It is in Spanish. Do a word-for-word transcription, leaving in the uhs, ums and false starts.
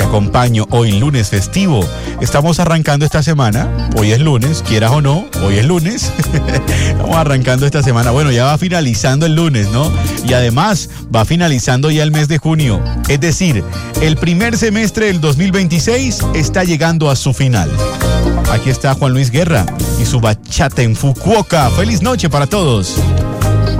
acompaño hoy lunes festivo. Estamos arrancando esta semana, hoy es lunes, quieras o no, hoy es lunes. Estamos arrancando esta semana, bueno, ya va finalizando el lunes, ¿no? Y además va finalizando ya el mes de junio. Es decir, el primer semestre del dos mil veintiséis está llegando a su final. Aquí está Juan Luis Guerra y su bachata en Fukuoka. ¡Feliz noche para todos!